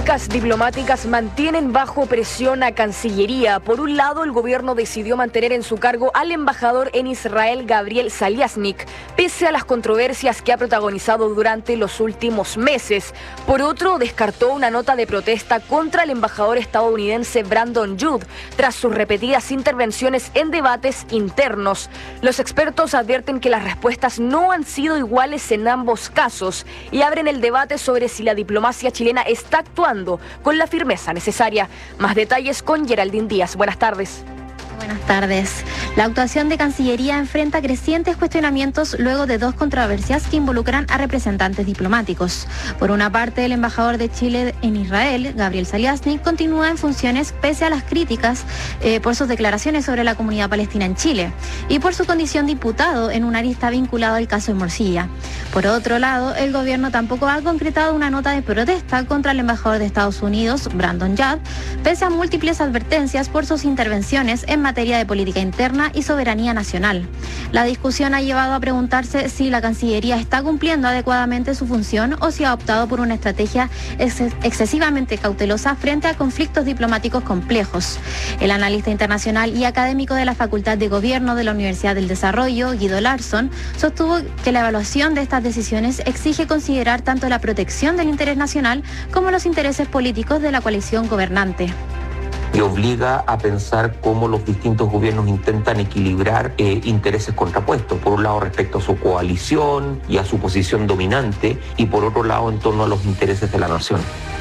críticas diplomáticas mantienen bajo presión a Cancillería. Por un lado, el gobierno decidió mantener en su cargo al embajador en Israel, Gabriel Saliasnik, pese a las controversias que ha protagonizado durante los últimos meses. Por otro, descartó una nota de protesta contra el embajador estadounidense Brandon Judd, tras sus repetidas intervenciones en debates internos. Los expertos advierten que las respuestas no han sido iguales en ambos casos y abren el debate sobre si la diplomacia chilena está actuando con la firmeza necesaria. Más detalles con Geraldine Díaz. Buenas tardes. Buenas tardes. La actuación de Cancillería enfrenta crecientes cuestionamientos luego de dos controversias que involucran a representantes diplomáticos. Por una parte, el embajador de Chile en Israel, Gabriel Saliasnik, continúa en funciones pese a las críticas por sus declaraciones sobre la comunidad palestina en Chile y por su condición de diputado en una arista vinculado al caso de Morcilla. Por otro lado, el gobierno tampoco ha concretado una nota de protesta contra el embajador de Estados Unidos, Brandon Judd, pese a múltiples advertencias por sus intervenciones en materia de política interna y soberanía nacional. La discusión ha llevado a preguntarse si la Cancillería está cumpliendo adecuadamente su función o si ha optado por una estrategia excesivamente cautelosa frente a conflictos diplomáticos complejos. El analista internacional y académico de la Facultad de Gobierno de la Universidad del Desarrollo, Guido Larsson, sostuvo que la evaluación de estas decisiones exige considerar tanto la protección del interés nacional como los intereses políticos de la coalición gobernante. Y obliga a pensar cómo los distintos gobiernos intentan equilibrar intereses contrapuestos, por un lado respecto a su coalición y a su posición dominante, y por otro lado en torno a los intereses de la nación.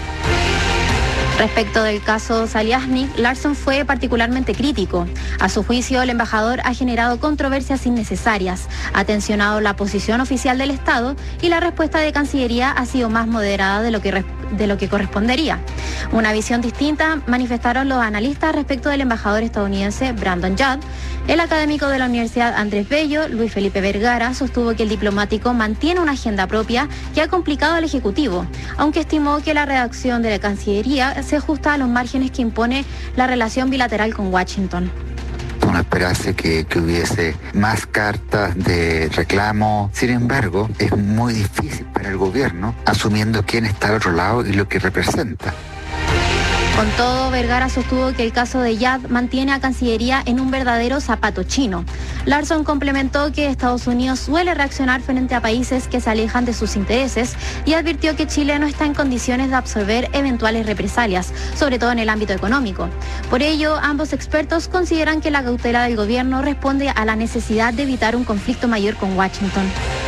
Respecto del caso Saliasnik, Larsson fue particularmente crítico. A su juicio, el embajador ha generado controversias innecesarias, ha tensionado la posición oficial del Estado y la respuesta de Cancillería ha sido más moderada de lo que correspondería. Una visión distinta manifestaron los analistas respecto del embajador estadounidense Brandon Judd. El académico de la Universidad Andrés Bello, Luis Felipe Vergara, sostuvo que el diplomático mantiene una agenda propia que ha complicado al Ejecutivo, aunque estimó que la redacción de la Cancillería se ajusta a los márgenes que impone la relación bilateral con Washington. Uno esperase que hubiese más cartas de reclamo. Sin embargo, es muy difícil para el gobierno, asumiendo quién está al otro lado y lo que representa. Con todo, Vergara sostuvo que el caso de Judd mantiene a Cancillería en un verdadero zapato chino. Larsson complementó que Estados Unidos suele reaccionar frente a países que se alejan de sus intereses y advirtió que Chile no está en condiciones de absorber eventuales represalias, sobre todo en el ámbito económico. Por ello, ambos expertos consideran que la cautela del gobierno responde a la necesidad de evitar un conflicto mayor con Washington.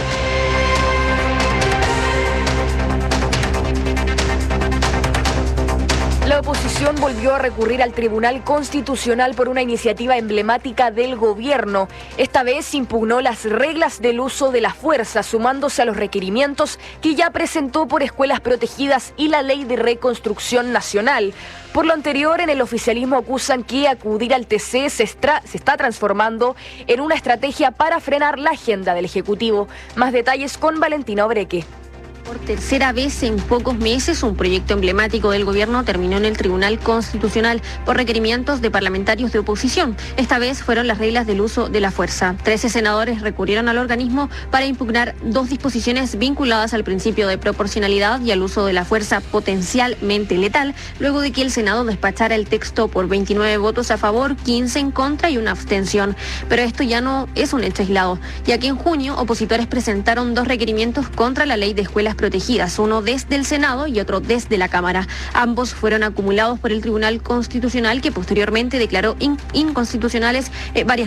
La oposición volvió a recurrir al Tribunal Constitucional por una iniciativa emblemática del gobierno. Esta vez impugnó las reglas del uso de la fuerza, sumándose a los requerimientos que ya presentó por escuelas protegidas y la Ley de Reconstrucción Nacional. Por lo anterior, en el oficialismo acusan que acudir al TC se está transformando en una estrategia para frenar la agenda del Ejecutivo. Más detalles con Valentina Obreque. Por tercera vez en pocos meses, un proyecto emblemático del gobierno terminó en el Tribunal Constitucional por requerimientos de parlamentarios de oposición. Esta vez fueron las reglas del uso de la fuerza. 13 senadores recurrieron al organismo para impugnar dos disposiciones vinculadas al principio de proporcionalidad y al uso de la fuerza potencialmente letal, luego de que el Senado despachara el texto por 29 votos a favor, 15 en contra y una abstención. Pero esto ya no es un hecho aislado, ya que en junio opositores presentaron dos requerimientos contra la ley de escuelas protegidas, uno desde el Senado y otro desde la Cámara. Ambos fueron acumulados por el Tribunal Constitucional, que posteriormente declaró inconstitucionales varias